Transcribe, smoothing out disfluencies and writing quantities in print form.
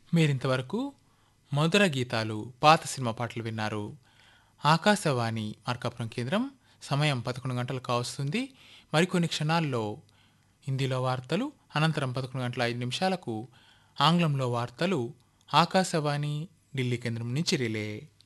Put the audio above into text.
మీరింతవరకు మధుర గీతాలు పాత సినిమా పాటలు విన్నారు. ఆకాశవాణి మార్కాపురం కేంద్రం సమయం 11 గంటలు కావస్తుంది. మరికొన్ని క్షణాల్లో హిందీలో వార్తలు, అనంతరం 11 గంటల 5 నిమిషాలకు ఆంగ్లంలో వార్తలు ఆకాశవాణి ఢిల్లీ కేంద్రం నుంచి రిలే.